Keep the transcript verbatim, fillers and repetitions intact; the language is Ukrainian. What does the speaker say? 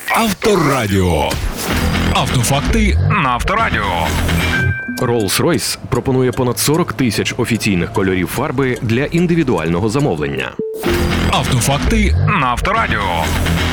Авторадіо. Автофакти на Авторадіо. Rolls-Royce пропонує понад сорок тисяч офіційних кольорів фарби для індивідуального замовлення. Автофакти на Авторадіо.